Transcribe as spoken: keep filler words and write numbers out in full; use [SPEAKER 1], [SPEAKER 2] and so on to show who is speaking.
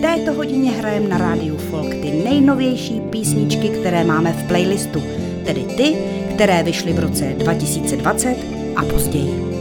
[SPEAKER 1] této hodině hrajeme na rádiu Folk ty nejnovější písničky, které máme v playlistu, tedy ty, které vyšly v roce dva tisíce dvacet a později.